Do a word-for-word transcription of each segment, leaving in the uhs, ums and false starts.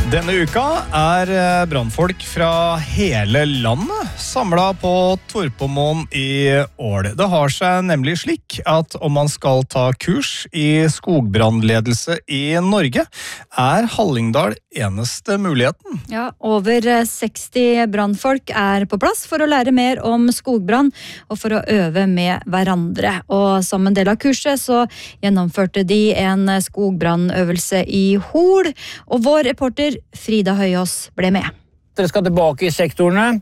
Denne uka er brannfolk fra hele landet samlet på Torpomoen i Ål. Det har seg nemlig slik at om man skal ta kurs i skogbrannledelse i Norge, er Hallingdal eneste muligheten. Ja, over seksti brannfolk er på plass for å lære mer om skogbrann og for å øve med hverandre. Og som en del av kurset så gjennomførte de en skogbrannøvelse i Hol, og vår reporter Frida Høyås ble med. Dere skal tilbake i sektorene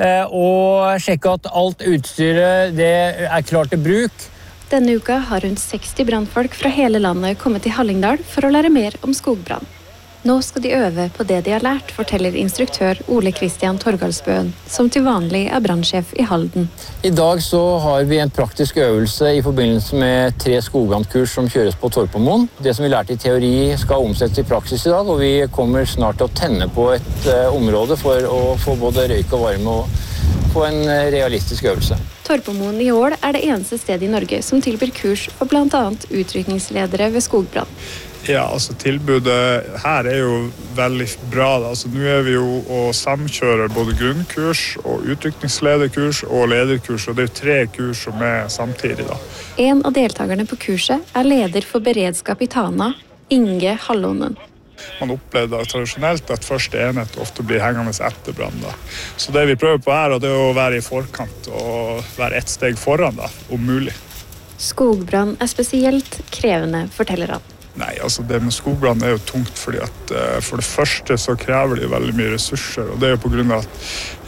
og sjekke at alt utstyret det er klart til bruk. Denne uka har rundt seksti brannfolk fra hele landet kommet til Hallingdal for å lære mer om skogbrann. Nå skal de øve på det de har lært, forteller instruktør Ole Kristian Torgalsbøen, som til vanlig er brannsjef i Halden. I dag så har vi en praktisk øvelse i forbindelse med tre skogbrandkurs som kjøres på Torpomoen. Det som vi lærte i teori skal omsettes i praksis i dag, og vi kommer snart til å tenne på et uh, område for å få både røyk og varme og få en uh, realistisk øvelse. Torpomoen i Ål er det eneste stedet i Norge som tilbyr kurs for blant annet utrykningsledere ved skogbrann. Ja, altså tilbudet her er jo veldig bra. Altså, nå er vi jo og samkjører både grunnkurs og utrykningslederkurs og lederkurs, og det er tre kurs som er samtidig da. En av deltakerne på kurset er leder for beredskap i Tana, Inge Hallonen. Man opplever tradisjonelt at første enhet ofte blir hengende etter brann da. Så det vi prøver på her, det er å være i forkant og være ett steg foran da, om mulig. Skogbrann er spesielt krevende, forteller han. Nei, altså det med skogbrann er jo tungt fordi at uh, for det første så krever det veldig mye ressurser, og det er jo på grunn av at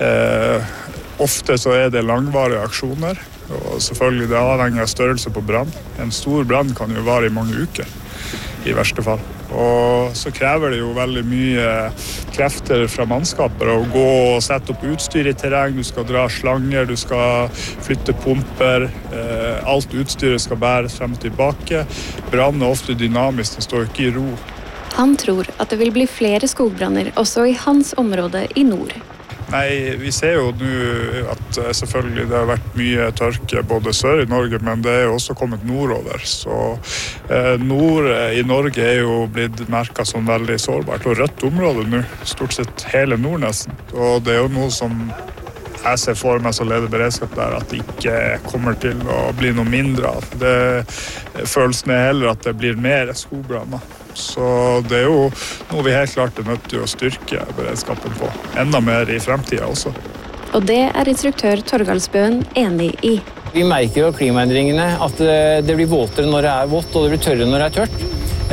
uh, ofte så er det langvarige aksjoner, og selvfølgelig det avhenger av størrelse på brann. En stor brann kan jo vare i mange uker, i verste fall. Og så krever det jo veldig mye krefter fra mannskaper å gå og sette opp utstyr i terreng, du skal dra slanger, du skal flytte pumper, eh, alt utstyret skal bæres frem og tilbake. Brann er ofte dynamisk, det står ikke i ro. Han tror at det vil bli flere skogbranner også i hans område i nord. Nei, vi ser jo nå at selvfølgelig det har vært mye tørke både sør i Norge, men det er jo også kommet nordover. Så eh, nord i Norge er jo blitt merket som veldig sårbart, og rødt område nå, stort sett hele nord nesten. Og det er jo noe som jeg ser for meg som leder beredskap der, at det ikke kommer til å bli noe mindre av. Det, følelsen er heller at det blir mer skogbranner. Så det er jo noe vi helt klart er nødt til å styrke beredskapen på. Enda mer i fremtiden også. Og det er instruktør Torgalsbøen enig i. Vi merker jo klimaendringene at det blir våtere når det er vått, og det blir tørre når det er tørt.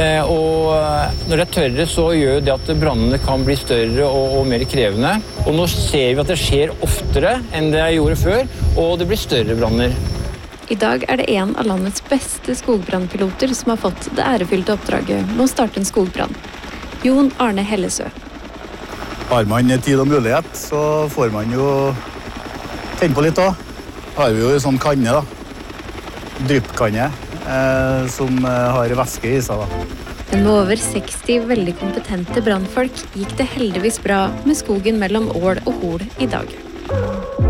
Og når det er tørre så gjør det at brannene kan bli større og, og mer krevende. Og nå ser vi at det skjer oftere enn det gjorde før, og det blir større branner. I dag er det en av landets beste skogbrannpiloter som har fått det ærefylte oppdraget med å starte en skogbrann. Jon Arne Hellesø. Har man tid og mulighet, så får man jo tenne på litt da. Har vi jo en sånn kanne da. Dryppkanne, eh, som har væske i seg da. Men med over seksti veldig kompetente brannfolk gikk det heldigvis bra med skogen mellom Ål og Hol i dag.